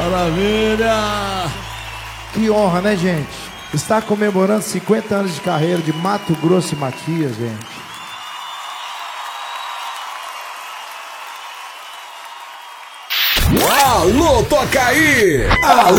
Maravilha! Que honra, né, gente? Está comemorando 50 anos de carreira de Mato Grosso e Matias, gente. Alô, toca aí! Alô!